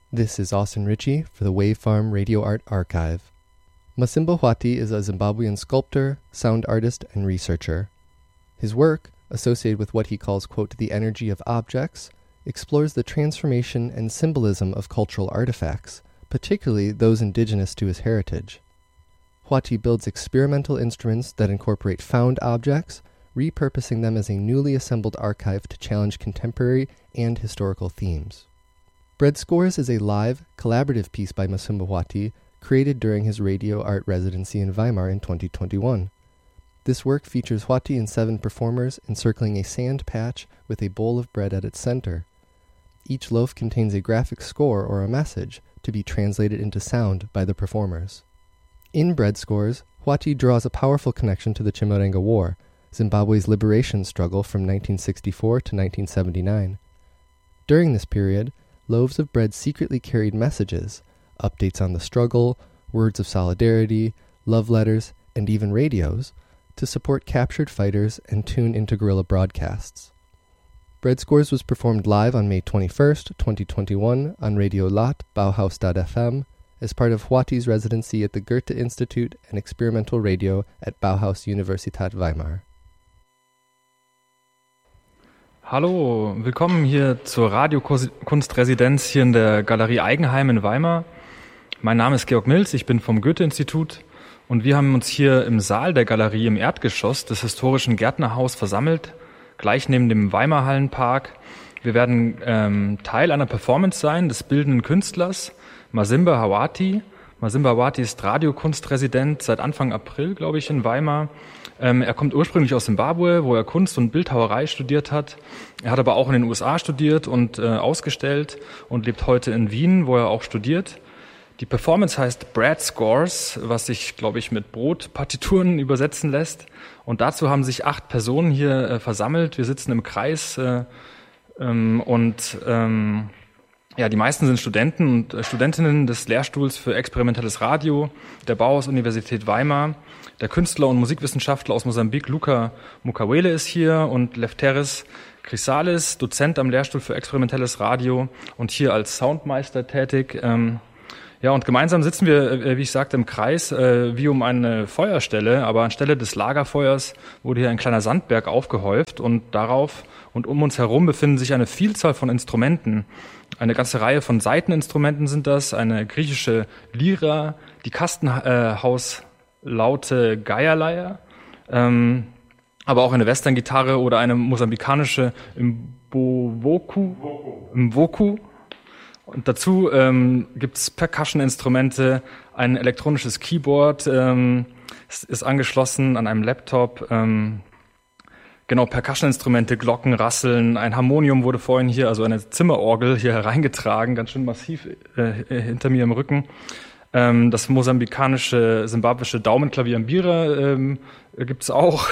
This is Austin Ritchie for the Wave Farm Radio Art Archive. Masimba Hwati is a Zimbabwean sculptor, sound artist, and researcher. His work, associated with what he calls, quote, the energy of objects, explores the transformation and symbolism of cultural artifacts, particularly those indigenous to his heritage. Hwati builds experimental instruments that incorporate found objects, repurposing them as a newly assembled archive to challenge contemporary and historical themes. Bread Scores is a live, collaborative piece by Masimba Hwati created during his radio art residency in Weimar in 2021. This work features Hwati and 7 performers encircling a sand patch with a bowl of bread at its center. Each loaf contains a graphic score or a message to be translated into sound by the performers. In Bread Scores, Hwati draws a powerful connection to the Chimurenga War, Zimbabwe's liberation struggle from 1964 to 1979. During this period, loaves of bread secretly carried messages, updates on the struggle, words of solidarity, love letters, and even radios, to support captured fighters and tune into guerrilla broadcasts. Bread Scores was performed live on May 21st, 2021 on Radio Lat, Bauhaus.fm, as part of Hwati's residency at the Goethe Institute and Experimental Radio at Bauhaus Universität Weimar. Hallo, willkommen hier zur Radiokunstresidenz hier in der Galerie Eigenheim in Weimar. Mein Name ist Georg Milz, ich bin vom Goethe-Institut und wir haben uns hier im Saal der Galerie im Erdgeschoss des historischen Gärtnerhaus versammelt, gleich neben dem Weimarhallenpark. Wir werden Teil einer Performance sein des bildenden Künstlers Masimba Hwati. Masimba Hwati ist Radiokunstresident seit Anfang April, glaube ich, in Weimar. Er kommt ursprünglich aus Zimbabwe, wo er Kunst- und Bildhauerei studiert hat. Er hat aber auch in den USA studiert und ausgestellt und lebt heute in Wien, wo er auch studiert. Die Performance heißt Bread Scores, was sich, glaube ich, mit Brotpartituren übersetzen lässt. Und dazu haben sich 8 Personen hier versammelt. Wir sitzen im Kreis die meisten sind Studenten und Studentinnen des Lehrstuhls für experimentelles Radio der Bauhaus-Universität Weimar. Der Künstler und Musikwissenschaftler aus Mosambik, Luca Mukawele, ist hier und Lefteris Chrysalis, Dozent am Lehrstuhl für experimentelles Radio und hier als Soundmeister tätig. Und gemeinsam sitzen wir, wie ich sagte, im Kreis wie um eine Feuerstelle, aber anstelle des Lagerfeuers wurde hier ein kleiner Sandberg aufgehäuft und darauf und um uns herum befinden sich eine Vielzahl von Instrumenten. Eine ganze Reihe von Saiteninstrumenten sind das, eine griechische Lyra, die Kastenhauslaute Geierleier, aber auch eine Western-Gitarre oder eine mosambikanische Mwoku. Und dazu gibt's Percussion-Instrumente, ein elektronisches Keyboard ist angeschlossen an einem Laptop. Percussion-Instrumente, Glocken, Rasseln, ein Harmonium wurde vorhin hier, also eine Zimmerorgel hier hereingetragen, ganz schön massiv hinter mir im Rücken. Das mosambikanische, simbabwische Daumenklavier Mbira gibt's auch.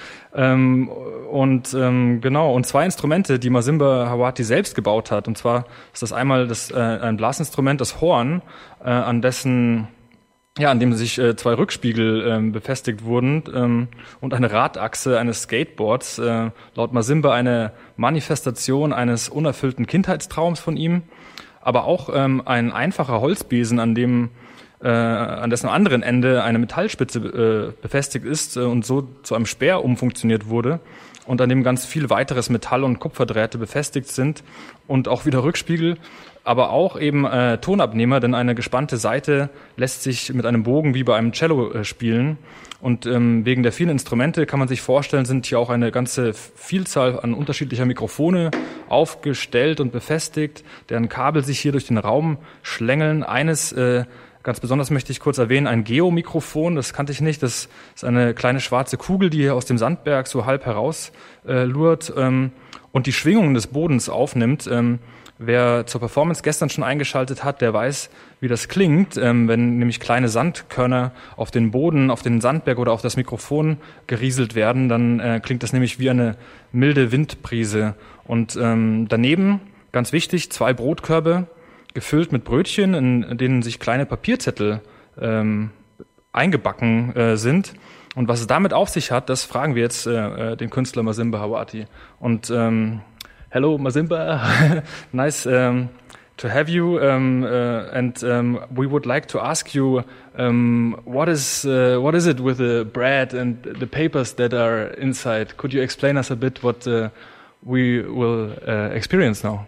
Und 2 Instrumente, die Masimba Hwati selbst gebaut hat. Und zwar ist das einmal ein Blasinstrument, das Horn, an dem sich 2 Rückspiegel befestigt wurden und eine Radachse eines Skateboards. Laut Masimba eine Manifestation eines unerfüllten Kindheitstraums von ihm, aber auch ein einfacher Holzbesen, an dessen anderen Ende eine Metallspitze befestigt ist und so zu einem Speer umfunktioniert wurde und an dem ganz viel weiteres Metall- und Kupferdrähte befestigt sind und auch wieder Rückspiegel, aber auch eben Tonabnehmer, denn eine gespannte Saite lässt sich mit einem Bogen wie bei einem Cello spielen. Und wegen der vielen Instrumente kann man sich vorstellen, sind hier auch eine ganze Vielzahl an unterschiedlicher Mikrofone aufgestellt und befestigt, deren Kabel sich hier durch den Raum schlängeln. Eines ganz besonders möchte ich kurz erwähnen, ein Geomikrofon, das kannte ich nicht. Das ist eine kleine schwarze Kugel, die hier aus dem Sandberg so halb heraus lurt und die Schwingungen des Bodens aufnimmt. Wer zur Performance gestern schon eingeschaltet hat, der weiß, wie das klingt, wenn nämlich kleine Sandkörner auf den Boden, auf den Sandberg oder auf das Mikrofon gerieselt werden, dann klingt das nämlich wie eine milde Windbrise. Und daneben, ganz wichtig, 2 Brotkörbe, gefüllt mit Brötchen, in denen sich kleine Papierzettel eingebacken sind. Und was es damit auf sich hat, das fragen wir jetzt den Künstler Masimba Hwati. Und hello Masimba, nice have you, and we would like to ask you what is it with the bread and the papers that are inside? Could you explain us a bit what we will experience now?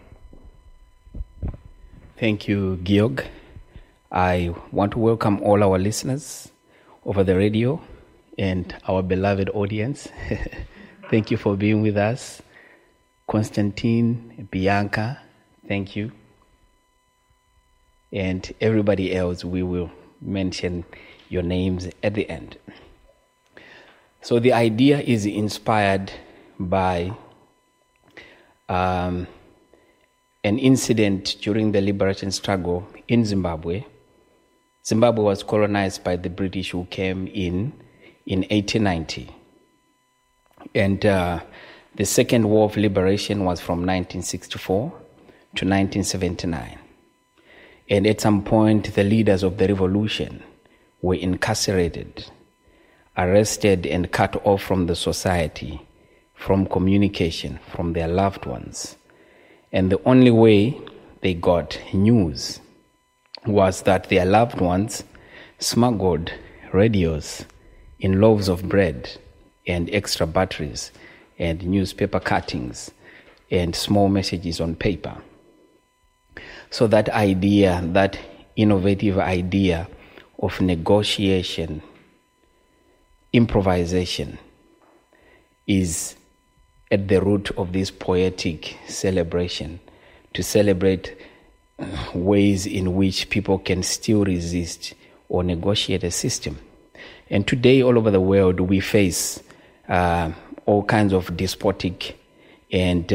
Thank you, Georg. I want to welcome all our listeners over the radio and our beloved audience. Thank you for being with us. Konstantin, Bianca, thank you. And everybody else, we will mention your names at the end. So the idea is inspired by an incident during the liberation struggle in Zimbabwe. Zimbabwe was colonized by the British, who came in 1890. And the Second War of Liberation was from 1964 to 1979. And at some point, the leaders of the revolution were incarcerated, arrested, and cut off from the society, from communication, from their loved ones. And the only way they got news was that their loved ones smuggled radios in loaves of bread and extra batteries and newspaper cuttings and small messages on paper. So that idea, that innovative idea of negotiation, improvisation, is at the root of this poetic celebration, to celebrate ways in which people can still resist or negotiate a system. And today, all over the world, we face all kinds of despotic and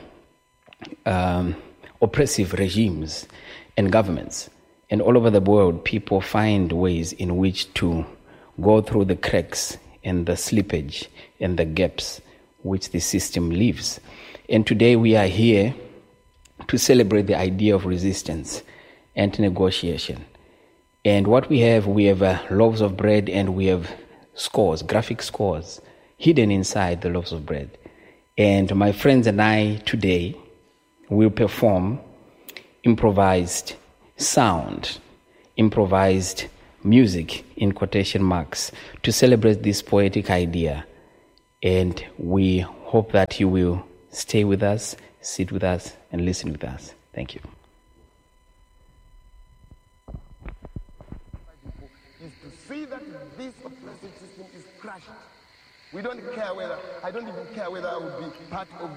oppressive regimes and governments. And all over the world, people find ways in which to go through the cracks and the slippage and the gaps which the system leaves. And today we are here to celebrate the idea of resistance and negotiation. And what we have loaves of bread, and we have scores, graphic scores, hidden inside the loaves of bread. And my friends and I today will perform improvised sound, improvised music, in quotation marks, to celebrate this poetic idea. And we hope that you will stay with us, sit with us, and listen with us. Thank you. Is to see that this oppressive system is crushed. We don't care whether, I don't even care whether I would be part of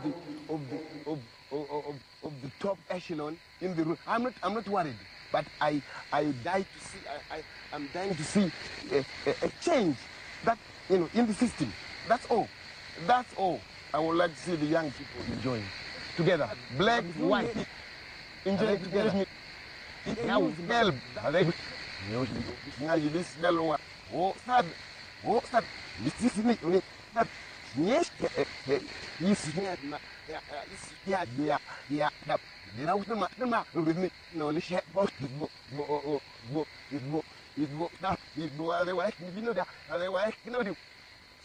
the top echelon in the room. I'm not worried, but I'm dying to see a change that, in the system. That's all. That's all. I would like to see the young people enjoying together. Black, white, enjoy together. Now smell. This smell one. Oh, sad. This is me. Yes.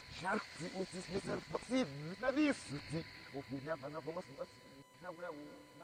Yeah.